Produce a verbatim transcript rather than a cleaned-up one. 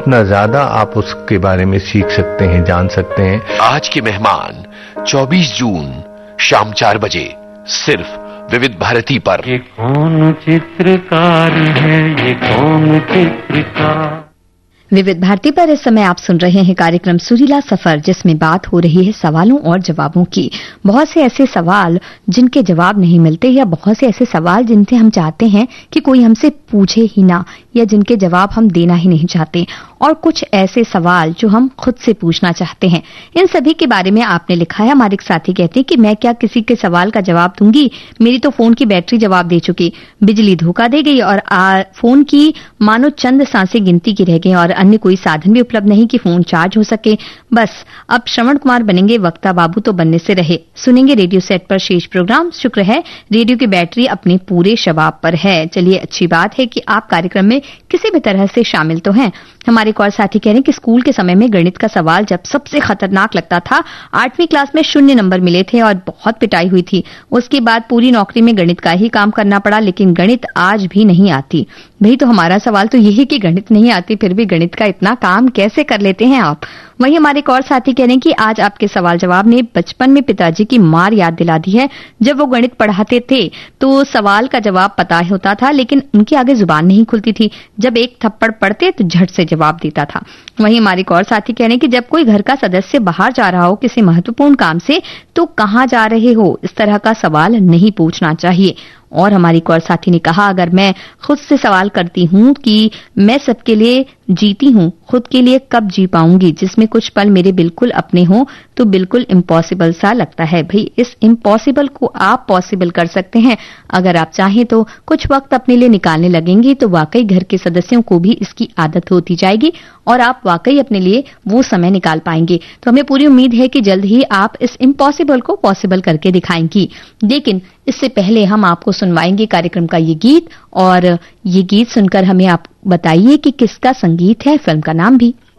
उतना ज्यादा आप उसके बारे में सीख सकते हैं, जान सकते हैं। आज के मेहमान चौबीस जून शाम चार बजे सिर्फ विविध भारती पर। ये कौन चित्रकार है, ये कौन चित्रकार। विविध भारती पर इस समय आप सुन रहे हैं कार्यक्रम सुरीला सफर, जिसमें बात हो रही है सवालों और जवाबों की। बहुत से ऐसे सवाल जिनके जवाब नहीं मिलते, या बहुत से ऐसे सवाल जिनसे हम चाहते हैं कि कोई हमसे पूछे ही ना, या जिनके जवाब हम देना ही नहीं चाहते, और कुछ ऐसे सवाल जो हम खुद से पूछना चाहते हैं। इन सभी के बारे में आपने लिखा है। हमारे एक साथी कहते हैं कि मैं क्या किसी के सवाल का जवाब दूंगी, मेरी तो फोन की बैटरी जवाब दे चुकी, बिजली धोखा दे गई, और आ, फोन की मानो चंद सांसें गिनती की रह गई, और अन्य कोई साधन भी उपलब्ध नहीं कि फोन चार्ज हो सके। बस अब श्रवण कुमार बनेंगे, वक्ता बाबू तो बनने से रहे। सुनेंगे रेडियो सेट पर शेष प्रोग्राम। शुक्र है रेडियो की बैटरी अपने पूरे शबाब पर है। चलिए, अच्छी बात है कि आप कार्यक्रम में किसी भी तरह से शामिल तो हैं। हमारे एक और साथी कह रहे हैं कि स्कूल के समय में गणित का सवाल जब सबसे खतरनाक लगता था। आठवीं क्लास में शून्य नंबर मिले थे और बहुत पिटाई हुई थी। उसके बाद पूरी नौकरी में गणित का ही काम करना पड़ा, लेकिन गणित आज भी नहीं आती। भाई, तो हमारा सवाल तो यही कि गणित नहीं आती, फिर भी गणित का इतना काम कैसे कर लेते हैं आप। वहीं हमारे एक और साथी कह रहे हैं कि आज आपके सवाल जवाब ने बचपन में पिताजी की मार याद दिला दी है। जब वो गणित पढ़ाते थे तो सवाल का जवाब पता होता था, लेकिन उनके आगे जुबान नहीं खुलती थी। जब एक थप्पड़ पड़ते तो झट से जवाब देता था। वहीं हमारे एक और साथी कह रहे हैं कि जब कोई घर का सदस्य बाहर जा रहा हो किसी महत्वपूर्ण काम से, तो कहाँ जा रहे हो, इस तरह का सवाल नहीं पूछना चाहिए। और हमारी एक और साथी ने कहा, अगर मैं खुद से सवाल करती हूँ कि मैं सबके लिए जीती हूँ, खुद के लिए कब जी पाऊंगी, जिसमें कुछ पल मेरे बिल्कुल अपने हों, तो बिल्कुल इम्पॉसिबल सा लगता है। भाई, इस इम्पॉसिबल को आप पॉसिबल कर सकते हैं। अगर आप चाहें तो कुछ वक्त अपने लिए निकालने लगेंगे तो वाकई घर के सदस्यों को भी इसकी आदत होती जाएगी और आप वाकई अपने लिए वो समय निकाल पाएंगे। तो हमें पूरी उम्मीद है कि जल्द ही आप इस इम्पॉसिबल को पॉसिबल करके दिखाएंगी। लेकिन इससे पहले हम आपको सुनवाएंगे कार्यक्रम का ये गीत, और ये गीत सुनकर हमें आप बताइए कि किसका संगीत है, फिल्म का नाम भी।